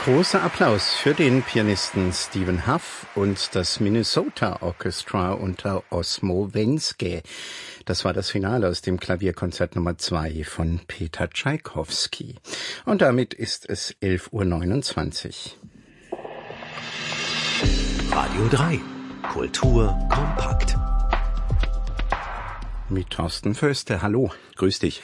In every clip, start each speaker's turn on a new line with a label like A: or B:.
A: Großer Applaus für den Pianisten Stephen Hough und das Minnesota Orchestra unter Osmo Wenske. Das war das Finale aus dem Klavierkonzert Nummer 2 von Peter Tschaikowski. Und damit ist es 11:29 Uhr.
B: Radio 3. Kultur kompakt.
A: Mit Thorsten Förster. Hallo.
C: Grüß dich.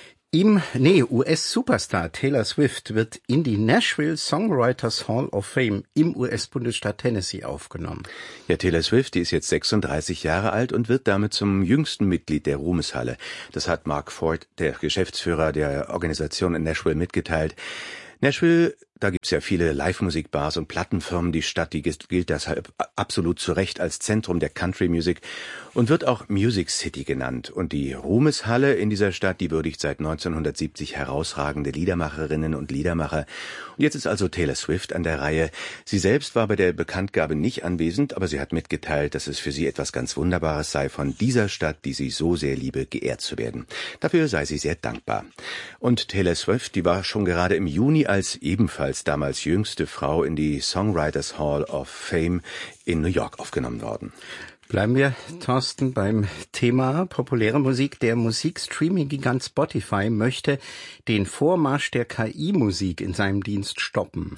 A: US-Superstar Taylor Swift wird in die Nashville Songwriters Hall of Fame im US-Bundesstaat Tennessee aufgenommen.
C: Ja, Taylor Swift, die ist jetzt 36 Jahre alt und wird damit zum jüngsten Mitglied der Ruhmeshalle. Das hat Mark Ford, der Geschäftsführer der Organisation in Nashville, mitgeteilt. Nashville, da gibt's ja viele Live-Musikbars und Plattenfirmen. Die Stadt, die gilt deshalb absolut zu Recht als Zentrum der Country-Music und wird auch Music City genannt. Und die Ruhmeshalle in dieser Stadt, die würdigt seit 1970 herausragende Liedermacherinnen und Liedermacher. Und jetzt ist also Taylor Swift an der Reihe. Sie selbst war bei der Bekanntgabe nicht anwesend, aber sie hat mitgeteilt, dass es für sie etwas ganz Wunderbares sei, von dieser Stadt, die sie so sehr liebe, geehrt zu werden. Dafür sei sie sehr dankbar. Und Taylor Swift, die war schon gerade im Juni als ebenfalls damals jüngste Frau in die Songwriters Hall of Fame in New York aufgenommen worden.
A: Bleiben wir, Thorsten, beim Thema populäre Musik. Der Musikstreaming-Gigant Spotify möchte den Vormarsch der KI-Musik in seinem Dienst stoppen.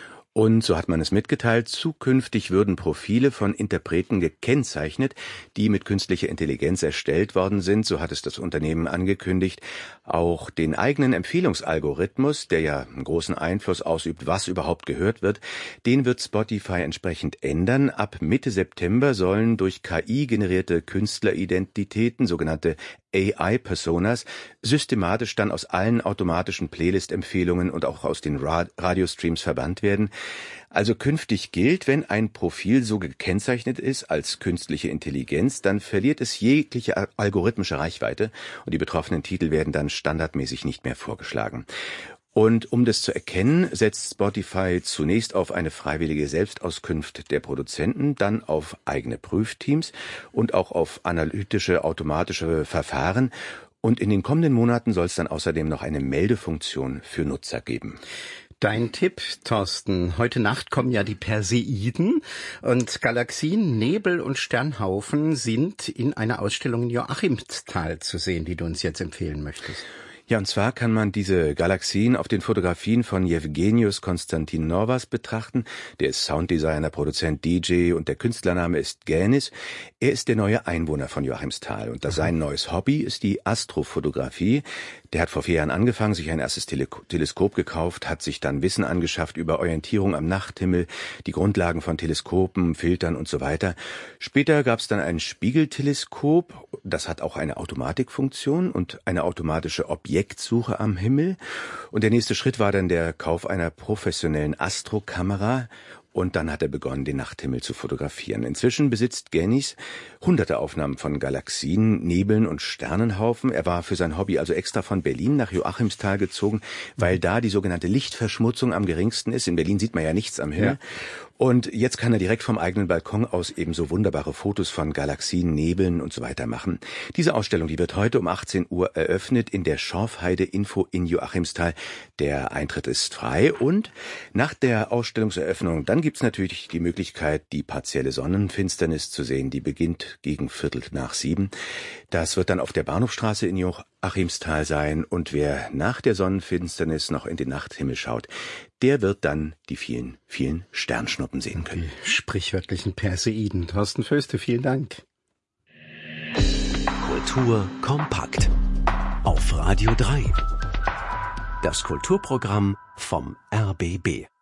C: Und so hat man es mitgeteilt, zukünftig würden Profile von Interpreten gekennzeichnet, die mit künstlicher Intelligenz erstellt worden sind, so hat es das Unternehmen angekündigt. Auch den eigenen Empfehlungsalgorithmus, der ja einen großen Einfluss ausübt, was überhaupt gehört wird, den wird Spotify entsprechend ändern. Ab Mitte September sollen durch KI generierte Künstleridentitäten, sogenannte AI-Personas, systematisch dann aus allen automatischen Playlist-Empfehlungen und auch aus den Radiostreams verbannt werden. Also künftig gilt, wenn ein Profil so gekennzeichnet ist als künstliche Intelligenz, dann verliert es jegliche algorithmische Reichweite und die betroffenen Titel werden dann standardmäßig nicht mehr vorgeschlagen. Und um das zu erkennen, setzt Spotify zunächst auf eine freiwillige Selbstauskunft der Produzenten, dann auf eigene Prüfteams und auch auf analytische, automatische Verfahren. Und in den kommenden Monaten soll es dann außerdem noch eine Meldefunktion für Nutzer geben.
A: Dein Tipp, Thorsten. Heute Nacht kommen ja die Perseiden und Galaxien, Nebel und Sternhaufen sind in einer Ausstellung in Joachimsthal zu sehen, die du uns jetzt empfehlen möchtest.
C: Ja, und zwar kann man diese Galaxien auf den Fotografien von Jewgenius Konstantin Norvas betrachten. Der ist Sounddesigner, Produzent, DJ und der Künstlername ist Gänis. Er ist der neue Einwohner von Joachimsthal und sein neues Hobby ist die Astrofotografie. Der hat vor 4 Jahren angefangen, sich ein erstes Teleskop gekauft, hat sich dann Wissen angeschafft über Orientierung am Nachthimmel, die Grundlagen von Teleskopen, Filtern und so weiter. Später gab es dann ein Spiegelteleskop, das hat auch eine Automatikfunktion und eine automatische Objektsuche am Himmel. Und der nächste Schritt war dann der Kauf einer professionellen Astrokamera. Und dann hat er begonnen, den Nachthimmel zu fotografieren. Inzwischen besitzt Gänis hunderte Aufnahmen von Galaxien, Nebeln und Sternenhaufen. Er war für sein Hobby also extra von Berlin nach Joachimsthal gezogen, weil da die sogenannte Lichtverschmutzung am geringsten ist. In Berlin sieht man ja nichts am Himmel. Ja. Und jetzt kann er direkt vom eigenen Balkon aus ebenso wunderbare Fotos von Galaxien, Nebeln und so weiter machen. Diese Ausstellung, die wird heute um 18 Uhr eröffnet in der Schorfheide Info in Joachimsthal. Der Eintritt ist frei und nach der Ausstellungseröffnung, dann gibt's natürlich die Möglichkeit, die partielle Sonnenfinsternis zu sehen. Die beginnt gegen 6:15. Das wird dann auf der Bahnhofstraße in Joachimsthal sein und wer nach der Sonnenfinsternis noch in den Nachthimmel schaut, der wird dann die vielen, vielen Sternschnuppen sehen können.
A: Die sprichwörtlichen Perseiden. Thorsten Förster, vielen Dank.
B: Kultur kompakt. Auf Radio 3. Das Kulturprogramm vom RBB.